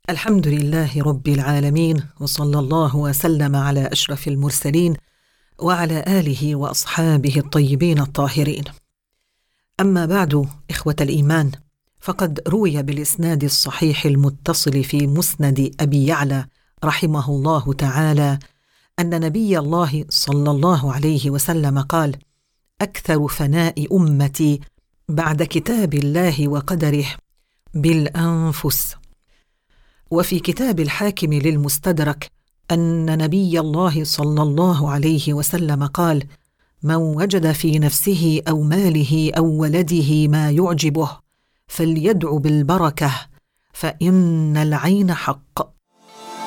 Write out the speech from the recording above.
الحمد لله رب العالمين، وصلى الله وسلم على أشرف المرسلين وعلى آله وأصحابه الطيبين الطاهرين. أما بعد، إخوة الإيمان، فقد روي بالإسناد الصحيح المتصل في مسند أبي يعلى رحمه الله تعالى أن نبي الله صلى الله عليه وسلم قال: أكثر فناء أمتي بعد كتاب الله وقدره بالأنفس. وفي كتاب الحاكم للمستدرك أن نبي الله صلى الله عليه وسلم قال: من وجد في نفسه أو ماله أو ولده ما يعجبه فليدع بالبركة، فإن العين حق.